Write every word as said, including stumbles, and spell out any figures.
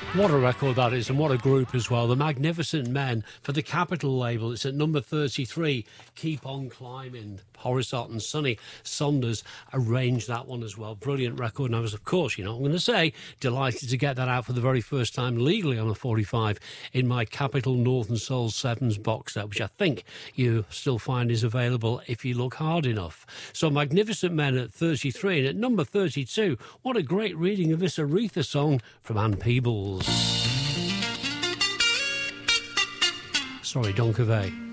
What a record that is, and what a group as well. The Magnificent Men for the Capitol label. It's at number thirty-three. Keep on Climbing. Horace Ott and Sonny Saunders arranged that one as well. Brilliant record. And I was, of course, you know, I'm going to say, delighted to get that out for the very first time legally on a forty-five in my Capitol Northern Soul Sevens box set, which I think you still find is available if you look hard enough. So Magnificent Men at thirty-three, and at number thirty-two, what a great reading of this Aretha song from Ann Peebles. Sorry, Don Cavey.